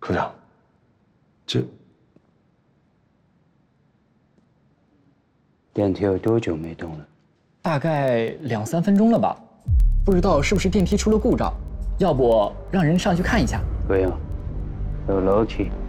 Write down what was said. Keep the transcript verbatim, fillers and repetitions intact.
科长，这电梯有多久没动了？ 大概两三分钟了吧，不知道是不是电梯出了故障，要不让人上去看一下？ 不用，有楼梯。